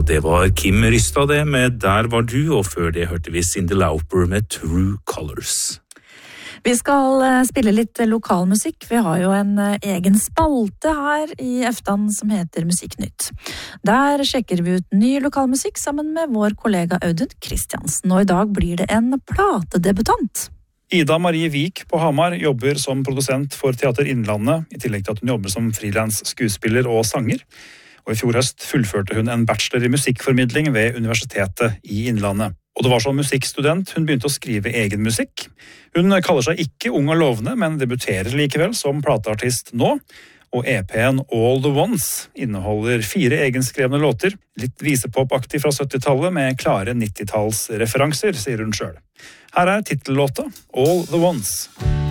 det var Kim Rystad det med Der var du, og før det hørte vi Cyndi Lauper med True Colors. Vi skal spille litt lokalmusikk. Vi har jo en egen spalte her i Eftan som heter Musikknytt. Der sjekker vi ut ny lokalmusikk sammen med vår kollega Audun Kristiansen, og i dag blir det en platedebutant. Ida Marie Vik på Hamar jobber som produsent for Teater Innlandet, i tillegg til at hun jobber som freelance skuespiller og sanger. Og i fjor høst fullførte hun en bachelor i musikkformidling ved Universitetet i Innlandet. Og det var som musikkstudent hun begynte å skrive egen musikk. Hun kaller seg ikke ung og lovende, men debuterer likevel som plateartist nå. Og EP-en All the Ones inneholder 4 egenskrevne låter, litt visepopaktig fra 70-tallet med klare 90-tallsreferanser, sier hun selv. Her er titellåta All the Ones.